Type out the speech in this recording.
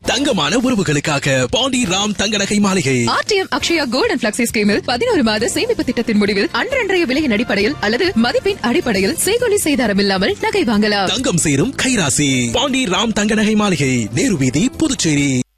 தங்கமான உறவுகளுக்காக பாண்டி ராம் தங்க நகை மாளிகை. RTM Akshaya gold and flexi ஸ்கீமில் 11 மாத சேமிப்பு திட்டத்தின் முடிவில் அன்றன்றைய விலையின் அடிப்படையில் அல்லது மதிப்பின் அடிப்படையில் செய்கூலி செய்தாரம் இல்லாமல் நகை வாங்கலாம். தங்கம் சேரும் கைராசி பாண்டி ராம் தங்க நகை மாளிகை, நேரு வீதி, புதுச்சேரி.